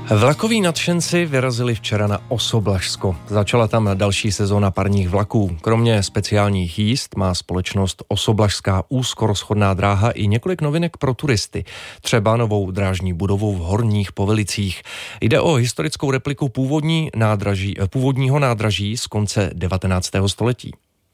Vlakoví nadšenci vyrazili včera na Osoblažsko. Začala tam další sezóna parních vlaků. Kromě speciálních jízd má společnost Osoblažská úzkorozchodná dráha i několik novinek pro turisty. Třeba novou drážní budovu v Horních Povelicích. Jde o historickou repliku původního nádraží z konce 19. století.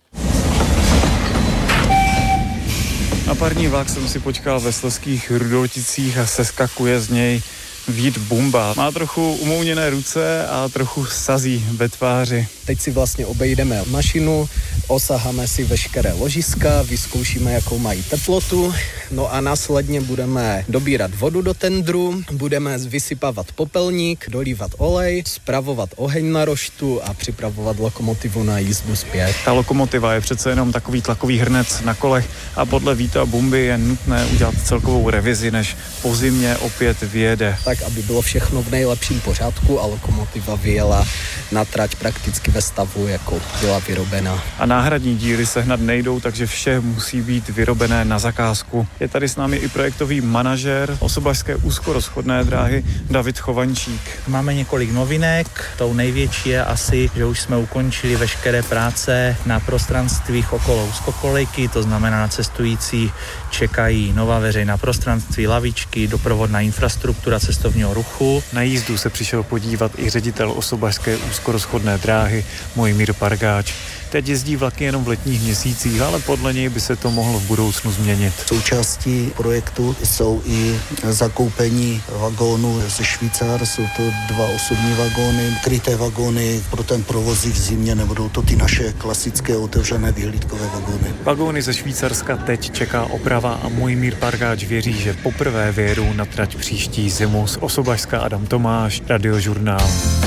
Na parní vlak jsem si počkal ve Slezských Rudolticích a seskakuje z něj Vít Bumba. Má trochu umouněné ruce a trochu sazí ve tváři. Teď si vlastně obejdeme mašinu, osaháme si veškeré ložiska, vyzkoušíme, jakou mají teplotu, no a následně budeme dobírat vodu do tendru, budeme vysypávat popelník, dolívat olej, spravovat oheň na roštu a připravovat lokomotivu na jízdu zpět. Ta lokomotiva je přece jenom takový tlakový hrnec na kolech a podle Víta Bumby je nutné udělat celkovou revizi, než po zimě opět vyjede. Tak, aby bylo všechno v nejlepším pořádku a lokomotiva vyjela na trať prakticky ve stavu, jako byla vyrobená. A náhradní díly sehnat nejdou, takže vše musí být vyrobené na zakázku. Je tady s námi i projektový manažer Osoblažské úzkorozchodné dráhy David Chovančík. Máme několik novinek. Tou největší je asi, že už jsme ukončili veškeré práce na prostranstvích okolo úzkokolejky, to znamená na cestující čekají nová veřejná prostranství, lavičky, doprovodná infrastruktura cestovního ruchu. Na jízdu se přišel podívat i ředitel Osoblažské úzkorozchodné dráhy Mojmír Pargáč. Teď jezdí vlaky jenom v letních měsících, ale podle něj by se to mohlo v budoucnu změnit. Součástí projektu jsou i zakoupení vagónů ze Švýcar, jsou to 2 osobní vagóny, kryté vagóny pro ten provozy v zimě, nebudou to ty naše klasické otevřené vyhlídkové vagóny. Vagóny ze Švýcarska teď čeká oprava a Mojmír Pargáč věří, že poprvé vyjedou na trať příští zimu. Z Osoblažska Adam Tomáš, Radiožurnál.